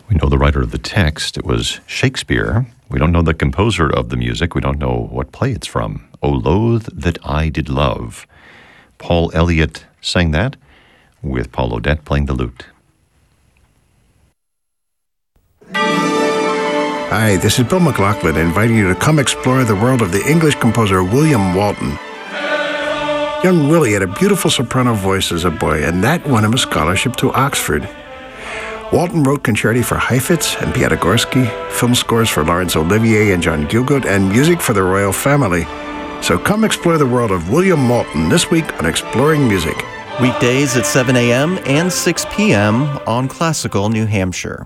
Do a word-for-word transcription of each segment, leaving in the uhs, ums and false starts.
We know the writer of the text. It was Shakespeare. We don't know the composer of the music. We don't know what play it's from. O Loathe That I Did Love. Paul Elliott sang that with Paul Odette playing the lute. Hi, this is Bill McLaughlin inviting you to come explore the world of the English composer William Walton. Young Willie had a beautiful soprano voice as a boy, and that won him a scholarship to Oxford. Walton wrote concerti for Heifetz and Piatigorsky, film scores for Laurence Olivier and John Gielgud, and music for the royal family. So come explore the world of William Walton this week on Exploring Music. Weekdays at seven a.m. and six p.m. on Classical New Hampshire.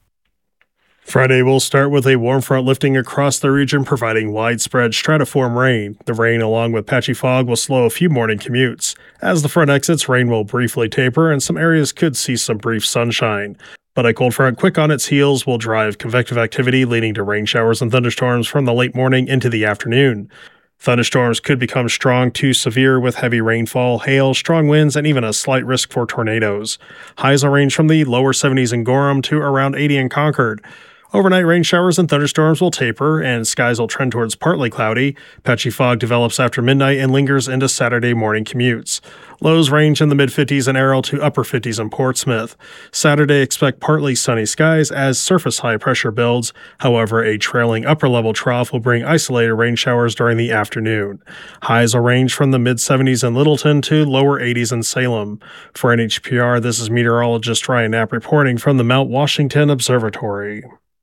Friday will start with a warm front lifting across the region, providing widespread stratiform rain. The rain, along with patchy fog, will slow a few morning commutes. As the front exits, rain will briefly taper, and some areas could see some brief sunshine. But a cold front quick on its heels will drive convective activity, leading to rain showers and thunderstorms from the late morning into the afternoon. Thunderstorms could become strong to severe with heavy rainfall, hail, strong winds, and even a slight risk for tornadoes. Highs will range from the lower seventies in Gorham to around eighty in Concord. Overnight rain showers and thunderstorms will taper, and skies will trend towards partly cloudy. Patchy fog develops after midnight and lingers into Saturday morning commutes. Lows range in the mid-fifties in Errol to upper fifties in Portsmouth. Saturday, expect partly sunny skies as surface high pressure builds. However, a trailing upper-level trough will bring isolated rain showers during the afternoon. Highs will range from the mid-seventies in Littleton to lower eighties in Salem. For N H P R, this is meteorologist Ryan Knapp reporting from the Mount Washington Observatory.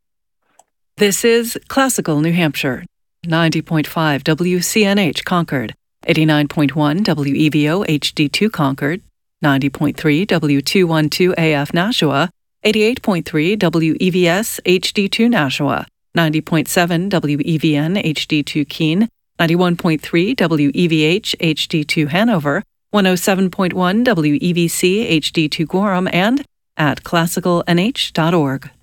This is Classical New Hampshire, ninety point five W C N H Concord, eighty-nine point one W E V O H D two Concord, ninety point three W two twelve A F Nashua, eighty-eight point three W E V S H D two Nashua, ninety point seven W E V N H D two Keene, ninety-one point three W E V H H D two Hanover, one oh seven point one W E V C H D two Gorham, and at classical N H dot org.